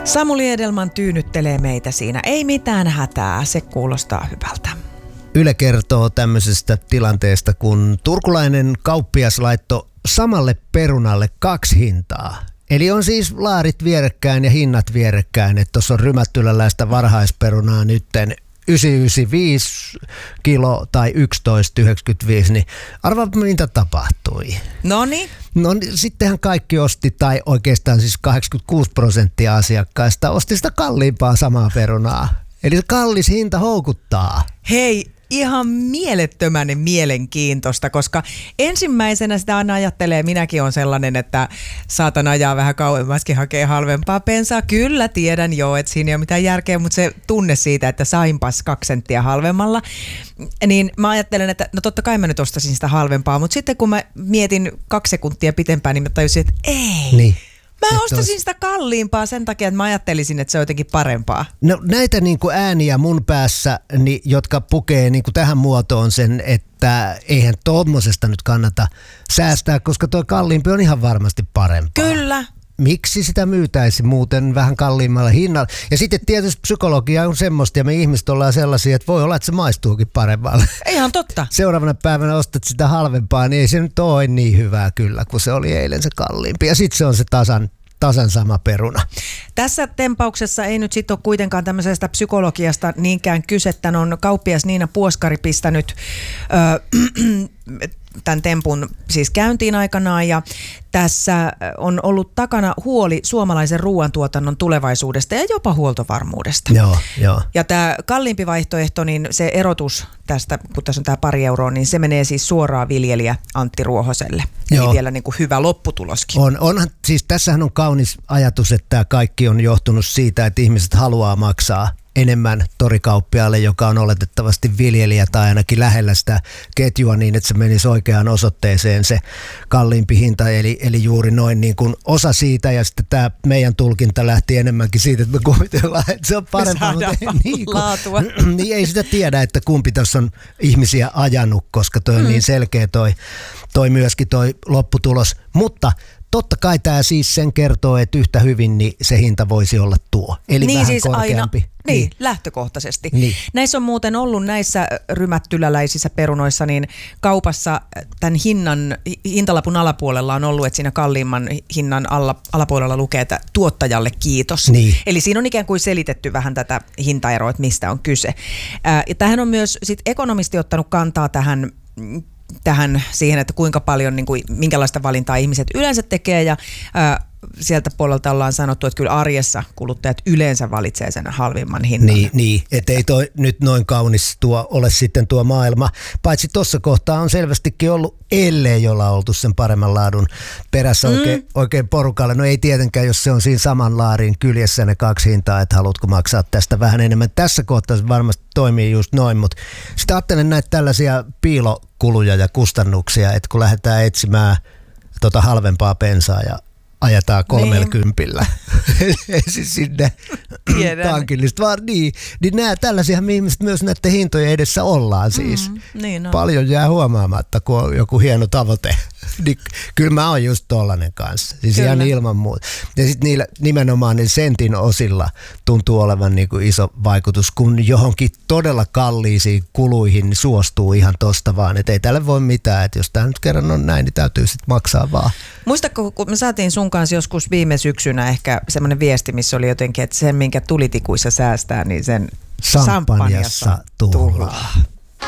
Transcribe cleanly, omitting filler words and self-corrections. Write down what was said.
Samuli Edelman tyynnyttelee meitä siinä. Ei mitään hätää, se kuulostaa hyvältä. Yle kertoo tämmöisestä tilanteesta, kun turkulainen kauppias laittoi samalle perunalle 2 hintaa. Eli on siis laarit vierekkäin ja hinnat vierekkäin, että tuossa on Rymättyläläistä varhaisperunaa nytten 995 kilo tai 11,95, niin arvaa mitä tapahtui. Noniin. No sittenhän kaikki osti, tai oikeastaan siis 86% asiakkaista osti sitä kalliimpaa samaa perunaa. Eli se kallis hinta houkuttaa. Hei, ihan mielettömän mielenkiintoista, koska ensimmäisenä sitä aina ajattelee, minäkin on sellainen, että saatan ajaa vähän kauemmaskin hakea halvempaa bensaa. Kyllä tiedän jo, että siinä ei ole mitään järkeä, mutta se tunne siitä, että sainpas 2 senttiä halvemmalla, niin mä ajattelen, että no totta kai mä nyt ostasin sitä halvempaa, mutta sitten kun mä mietin 2 sekuntia pitempään, niin mä tajusin, että ei. Niin. Mä ostasin sitä kalliimpaa sen takia, että mä ajattelisin, että se on jotenkin parempaa. No näitä niin kuin ääniä mun päässä, niin, jotka pukee niin kuin tähän muotoon sen, että eihän tommosesta nyt kannata säästää, koska tuo kalliimpi on ihan varmasti parempaa. Kyllä. Miksi sitä myytäisi muuten vähän kalliimmalla hinnalla? Ja sitten tietysti psykologia on semmoista ja me ihmiset ollaan sellaisia, että voi olla, että se maistuukin paremmalle. Ihan totta. Seuraavana päivänä ostat sitä halvempaa, niin ei se nyt ole niin hyvää kyllä, kun se oli eilen se kalliimpi. Ja sitten se on se tasan sama peruna. Tässä tempauksessa ei nyt sitten ole kuitenkaan tämmöisestä psykologiasta niinkään kyse. Tän on kauppias Niina Puoskari pistänyt tämän tempun siis käyntiin aikanaan, ja tässä on ollut takana huoli suomalaisen ruoantuotannon tulevaisuudesta ja jopa huoltovarmuudesta. Joo. Ja tämä kalliimpi vaihtoehto, niin se erotus tästä, kun tässä on tämä 2 euroa, niin se menee siis suoraan viljelijä Antti Ruohoselle. Eli vielä niin kuin hyvä lopputuloskin. Onhan, siis tässähän on kaunis ajatus, että tämä kaikki on johtunut siitä, että ihmiset haluaa maksaa enemmän torikauppiaalle, joka on oletettavasti viljelijä tai ainakin lähellä sitä ketjua niin, että se menisi oikeaan osoitteeseen se kalliimpi hinta. Eli juuri noin niin kuin osa siitä, ja sitten tämä meidän tulkinta lähti enemmänkin siitä, että me kuvitellaan, että se on parempaa. Me laatua. Niin ei sitä tiedä, että kumpi tässä on ihmisiä ajanut, koska toi on niin selkeä toi myöskin toi lopputulos. Mutta totta kai tämä siis sen kertoo, että yhtä hyvin niin se hinta voisi olla tuo. Eli niin vähän siis korkeampi. Aina, niin, lähtökohtaisesti. Niin. Näissä on muuten ollut näissä rymättyläläisissä perunoissa, niin kaupassa tämän hintalapun alapuolella on ollut, että siinä kalliimman hinnan alapuolella lukee, että tuottajalle kiitos. Niin. Eli siinä on ikään kuin selitetty vähän tätä hintaeroa, että mistä on kyse. Ja tähän on myös sit ekonomisti ottanut kantaa tähän siihen, että kuinka paljon, niin kuin, minkälaista valintaa ihmiset yleensä tekee, ja sieltä puolelta ollaan sanottu, että kyllä arjessa kuluttajat yleensä valitsee sen halvimman hinnan. Niin, ettei toi nyt noin kaunis ole sitten tuo maailma. Paitsi tuossa kohtaa on selvästikin ollut, ellei jolla oltu sen paremman laadun perässä oikein porukalle. No ei tietenkään, jos se on siinä saman laarin kyljessä ne 2 hintaa, että haluatko maksaa tästä vähän enemmän. Tässä kohtaa se varmasti toimii just noin, mutta sitten ajattelen näitä tällaisia piilokuluja ja kustannuksia, että kun lähdetään etsimään halvempaa bensaa ja ajetaan 30 siis sinne tankillista, vaan niin nämä tällaisia ihmiset myös näiden hintojen edessä ollaan siis. Niin on. Paljon jää huomaamatta, kun on joku hieno tavoite. Niin, kyllä mä oon just tollanen kanssa, siis kyllä. Ihan ilman muuta. Ja sitten niillä nimenomaan niillä sentin osilla tuntuu olevan niin kuin iso vaikutus, kun johonkin todella kalliisiin kuluihin niin suostuu ihan tosta vaan, että ei tälle voi mitään, että jos tämä nyt kerran on näin, niin täytyy sitten maksaa vaan. Muistatko, kun me saatiin sun kanssa joskus viime syksynä ehkä semmoinen viesti, missä oli jotenkin, että sen minkä tulitikuissa säästää, niin sen Sampanjassa tuhlaa.